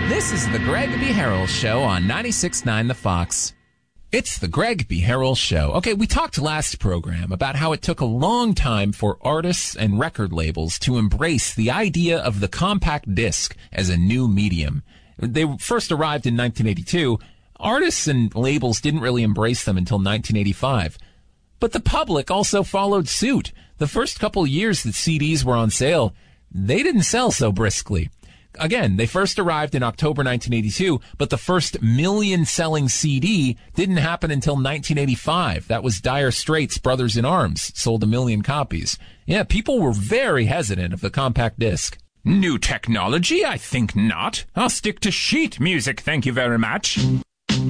This is the Greg B. Harrell Show on 96.9 The Fox. It's the Greg B. Harrell Show. Okay, we talked last program about how it took a long time for artists and record labels to embrace the idea of the compact disc as a new medium. They first arrived in 1982. Artists and labels didn't really embrace them until 1985. But the public also followed suit. The first couple years that CDs were on sale, they didn't sell so briskly. Again, they first arrived in October 1982, but the first million-selling CD didn't happen until 1985. That was Dire Straits' Brothers in Arms, sold 1 million copies. Yeah, people were very hesitant of the compact disc. New technology? I think not. I'll stick to sheet music, thank you very much.